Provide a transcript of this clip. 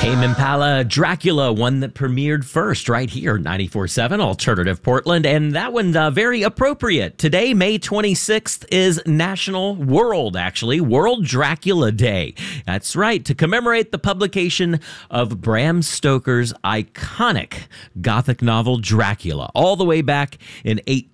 Tame Impala, Dracula, one that premiered first right here, 94.7 Alternative Portland. And that one, very appropriate. Today, May 26th, is World Dracula Day. That's right, to commemorate the publication of Bram Stoker's iconic Gothic novel, Dracula, all the way back in